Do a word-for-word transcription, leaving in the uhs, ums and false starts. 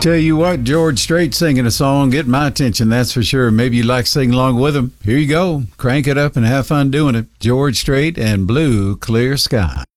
Tell you what, George Strait singing a song get my attention, that's for sure. Maybe you'd like to sing along with him. Here you go. Crank it up and have fun doing it. George Strait and Blue Clear Sky.